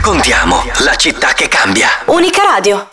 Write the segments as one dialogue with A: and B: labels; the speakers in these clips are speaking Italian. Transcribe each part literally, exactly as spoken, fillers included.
A: Raccontiamo la città che cambia.
B: Unica Radio.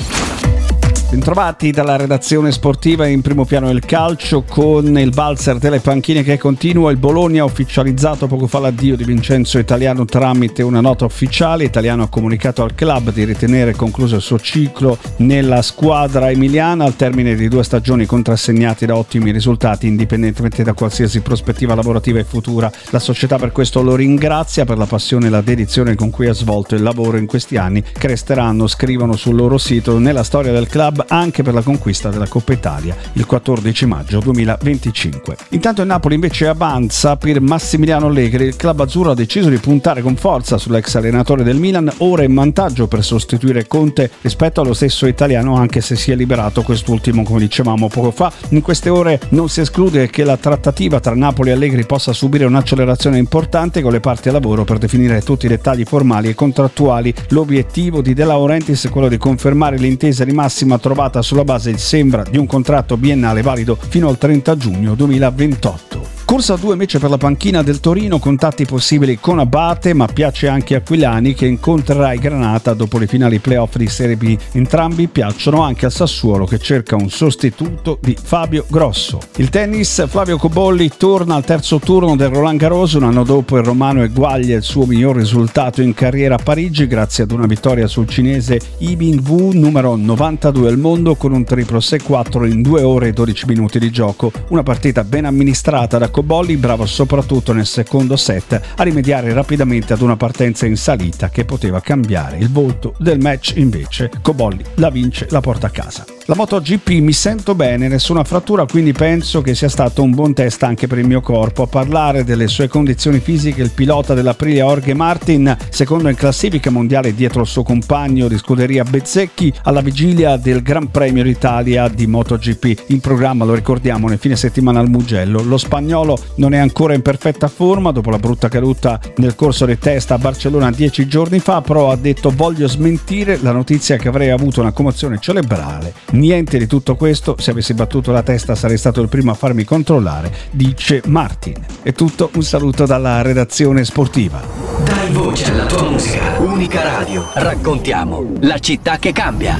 C: Bentrovati dalla redazione sportiva. In primo piano il calcio con il valzer delle panchine che continua. Il Bologna ha ufficializzato poco fa l'addio di Vincenzo Italiano tramite una nota ufficiale. Italiano ha comunicato al club di ritenere concluso il suo ciclo nella squadra emiliana al termine di due stagioni contrassegnate da ottimi risultati indipendentemente da qualsiasi prospettiva lavorativa e futura. La società per questo lo ringrazia per la passione e la dedizione con cui ha svolto il lavoro in questi anni che resteranno, scrivono sul loro sito, nella storia del club anche per la conquista della Coppa Italia il quattordici maggio duemilaventicinque. Intanto il Napoli invece avanza per Massimiliano Allegri. Il club azzurro ha deciso di puntare con forza sull'ex allenatore del Milan, ora in vantaggio per sostituire Conte rispetto allo stesso Italiano, anche se si è liberato quest'ultimo come dicevamo poco fa. In queste ore non si esclude che la trattativa tra Napoli e Allegri possa subire un'accelerazione importante con le parti a lavoro per definire tutti i dettagli formali e contrattuali. L'obiettivo di De Laurentiis è quello di confermare l'intesa di massima trovata sulla base, sembra, di un contratto biennale valido fino al trenta giugno duemilaventotto. Corsa due invece per la panchina del Torino, contatti possibili con Abate, ma piace anche Aquilani che incontrerà il Granata dopo le finali playoff di Serie B. Entrambi piacciono anche al Sassuolo che cerca un sostituto di Fabio Grosso. Il tennis, Flavio Cobolli torna al terzo turno del Roland Garros. Un anno dopo il romano eguaglia il suo miglior risultato in carriera a Parigi grazie ad una vittoria sul cinese Yibing Wu, numero novantadue al mondo, con un triplo sei quattro in due ore e dodici minuti di gioco. Una partita ben amministrata da Cobolli, bravo soprattutto nel secondo set a rimediare rapidamente ad una partenza in salita che poteva cambiare il volto del match. Invece Cobolli la vince, la porta a casa. La MotoGP, mi sento bene, nessuna frattura, quindi penso che sia stato un buon test anche per il mio corpo. A parlare delle sue condizioni fisiche il pilota dell'Aprilia Jorge Martin, secondo in classifica mondiale dietro il suo compagno di scuderia Bezzecchi, alla vigilia del Gran Premio d'Italia di MotoGP. In programma, lo ricordiamo, nel fine settimana al Mugello. Lo spagnolo non è ancora in perfetta forma dopo la brutta caduta nel corso dei test a Barcellona dieci giorni fa, però ha detto: voglio smentire la notizia che avrei avuto una commozione cerebrale. Niente di tutto questo, se avessi battuto la testa sarei stato il primo a farmi controllare, dice Martin. È tutto, un saluto dalla redazione sportiva.
A: Dai voce alla tua musica. Unica Radio. Raccontiamo la città che cambia.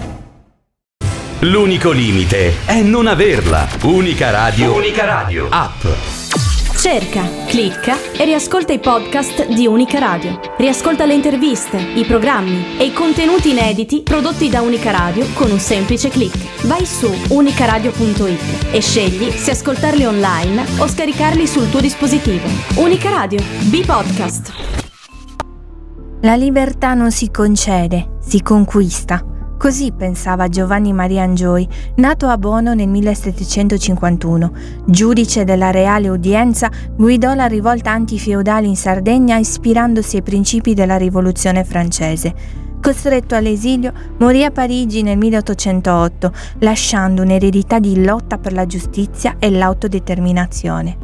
D: L'unico limite è non averla. Unica Radio.
A: Unica Radio.
D: App.
B: Cerca, clicca e riascolta i podcast di Unica Radio. Riascolta le interviste, i programmi e i contenuti inediti prodotti da Unica Radio con un semplice click. Vai su unicaradio punto it e scegli se ascoltarli online o scaricarli sul tuo dispositivo. Unica Radio, B-Podcast.
E: La libertà non si concede, si conquista. Così pensava Giovanni Maria Angioy, nato a Bono nel millesettecentocinquantuno. Giudice della Reale Udienza, guidò la rivolta antifeudale in Sardegna ispirandosi ai principi della Rivoluzione francese. Costretto all'esilio, morì a Parigi nel milleottocentootto, lasciando un'eredità di lotta per la giustizia e l'autodeterminazione.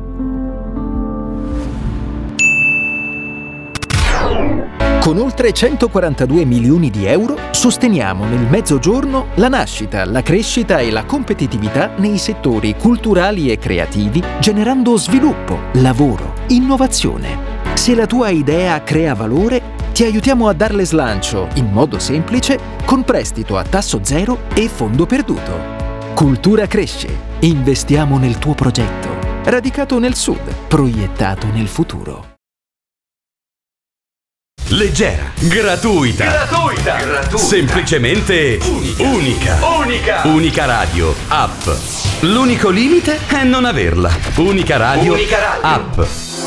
F: Con oltre centoquarantadue milioni di euro sosteniamo nel Mezzogiorno la nascita, la crescita e la competitività nei settori culturali e creativi, generando sviluppo, lavoro, innovazione. Se la tua idea crea valore, ti aiutiamo a darle slancio in modo semplice con prestito a tasso zero e fondo perduto. Cultura cresce. Investiamo nel tuo progetto. Radicato nel sud, proiettato nel futuro.
D: Leggera, gratuita,
A: Gratuita. Gratuita.
D: semplicemente
A: Unica.
D: unica.
A: Unica.
D: Unica Radio App. L'unico limite è non averla. Unica Radio
A: Unica Radio.
D: App.